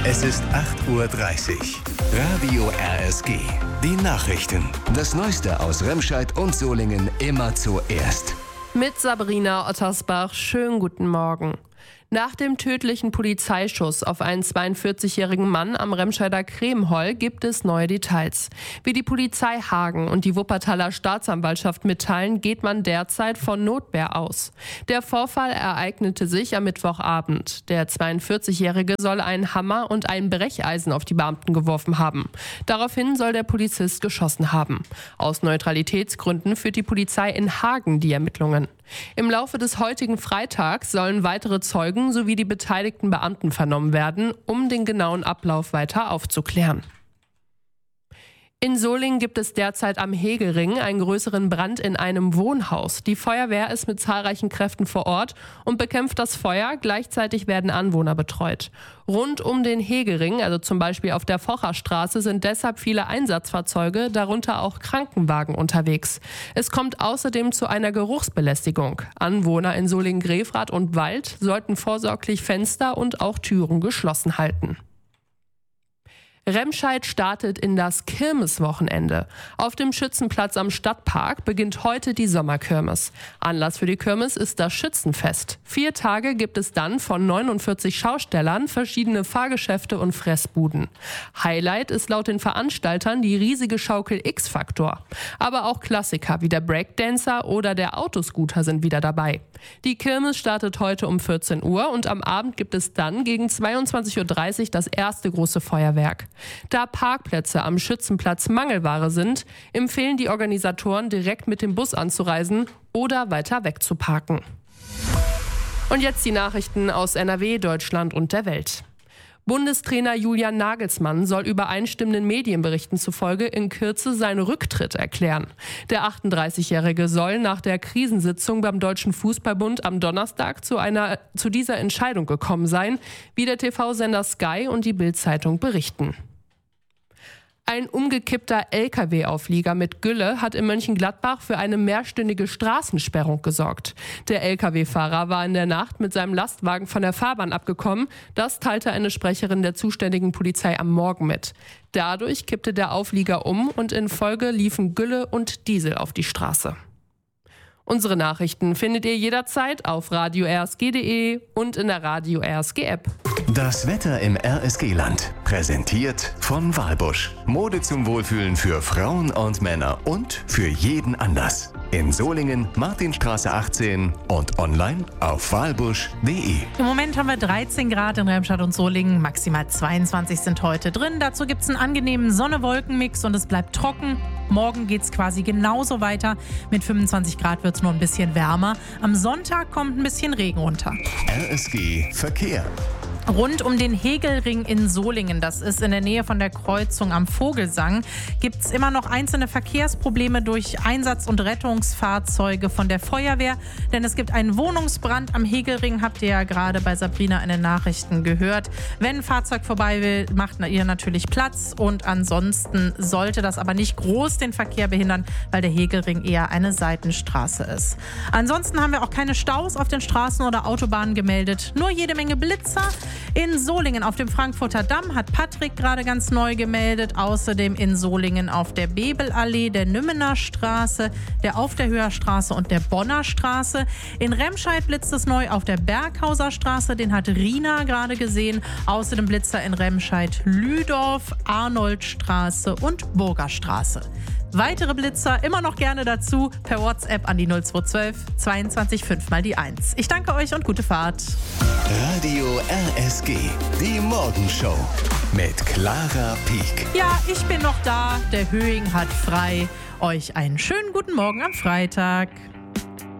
Es ist 8:30 Uhr. Radio RSG. Die Nachrichten. Das Neueste aus Remscheid und Solingen immer zuerst. Mit Sabrina Ottersbach. Schönen guten Morgen. Nach dem tödlichen Polizeischuss auf einen 42-jährigen Mann am Remscheider Kremholl gibt es neue Details. Wie die Polizei Hagen und die Wuppertaler Staatsanwaltschaft mitteilen, geht man derzeit von Notwehr aus. Der Vorfall ereignete sich am Mittwochabend. Der 42-jährige soll einen Hammer und ein Brecheisen auf die Beamten geworfen haben. Daraufhin soll der Polizist geschossen haben. Aus Neutralitätsgründen führt die Polizei in Hagen die Ermittlungen. Im Laufe des heutigen Freitags sollen weitere Zeugen sowie die beteiligten Beamten vernommen werden, um den genauen Ablauf weiter aufzuklären. In Solingen gibt es derzeit am Hegelring einen größeren Brand in einem Wohnhaus. Die Feuerwehr ist mit zahlreichen Kräften vor Ort und bekämpft das Feuer. Gleichzeitig werden Anwohner betreut. Rund um den Hegelring, also zum Beispiel auf der Focherstraße, sind deshalb viele Einsatzfahrzeuge, darunter auch Krankenwagen unterwegs. Es kommt außerdem zu einer Geruchsbelästigung. Anwohner in Solingen-Grefrath und Wald sollten vorsorglich Fenster und auch Türen geschlossen halten. Remscheid startet in das Kirmeswochenende. Auf dem Schützenplatz am Stadtpark beginnt heute die Sommerkirmes. Anlass für die Kirmes ist das Schützenfest. 4 Tage gibt es dann von 49 Schaustellern verschiedene Fahrgeschäfte und Fressbuden. Highlight ist laut den Veranstaltern die riesige Schaukel X-Factor. Aber auch Klassiker wie der Breakdancer oder der Autoscooter sind wieder dabei. Die Kirmes startet heute um 14 Uhr und am Abend gibt es dann gegen 22:30 Uhr das erste große Feuerwerk. Da Parkplätze am Schützenplatz Mangelware sind, empfehlen die Organisatoren, direkt mit dem Bus anzureisen oder weiter weg zu parken. Und jetzt die Nachrichten aus NRW, Deutschland und der Welt. Bundestrainer Julian Nagelsmann soll übereinstimmenden Medienberichten zufolge in Kürze seinen Rücktritt erklären. Der 38-Jährige soll nach der Krisensitzung beim Deutschen Fußballbund am Donnerstag zu dieser Entscheidung gekommen sein, wie der TV-Sender Sky und die Bild-Zeitung berichten. Ein umgekippter LKW-Auflieger mit Gülle hat in Mönchengladbach für eine mehrstündige Straßensperrung gesorgt. Der LKW-Fahrer war in der Nacht mit seinem Lastwagen von der Fahrbahn abgekommen. Das teilte eine Sprecherin der zuständigen Polizei am Morgen mit. Dadurch kippte der Auflieger um und in Folge liefen Gülle und Diesel auf die Straße. Unsere Nachrichten findet ihr jederzeit auf radio-rsg.de und in der Radio RSG App. Das Wetter im RSG-Land. Präsentiert von Walbusch. Mode zum Wohlfühlen für Frauen und Männer und für jeden Anlass. In Solingen, Martinstraße 18 und online auf walbusch.de. Im Moment haben wir 13 Grad in Remscheid und Solingen, maximal 22 sind heute drin. Dazu gibt es einen angenehmen Sonne-Wolken-Mix und es bleibt trocken. Morgen geht es quasi genauso weiter. Mit 25 Grad wird es nur ein bisschen wärmer. Am Sonntag kommt ein bisschen Regen runter. RSG Verkehr. Rund um den Hegelring in Solingen, das ist in der Nähe von der Kreuzung am Vogelsang, gibt es immer noch einzelne Verkehrsprobleme durch Einsatz- und Rettungsfahrzeuge von der Feuerwehr. Denn es gibt einen Wohnungsbrand am Hegelring, habt ihr ja gerade bei Sabrina in den Nachrichten gehört. Wenn ein Fahrzeug vorbei will, macht ihr natürlich Platz. Und ansonsten sollte das aber nicht groß den Verkehr behindern, weil der Hegelring eher eine Seitenstraße ist. Ansonsten haben wir auch keine Staus auf den Straßen oder Autobahnen gemeldet, nur jede Menge Blitzer. In Solingen auf dem Frankfurter Damm hat Patrick gerade ganz neu gemeldet. Außerdem in Solingen auf der Bebelallee, der Nümmener Straße, der Aufderhöher Straße und der Bonner Straße. In Remscheid blitzt es neu auf der Berghauser Straße. Den hat Rina gerade gesehen. Außerdem Blitzer in Remscheid, Lüdorf, Arnoldstraße und Burgerstraße. Weitere Blitzer immer noch gerne dazu per WhatsApp an die 0212 22 5 mal die 1. Ich danke euch und gute Fahrt. Radio RSG, die Morgenshow mit Clara Pieck. Ja, ich bin noch da. Der Höhing hat frei. Euch einen schönen guten Morgen am Freitag.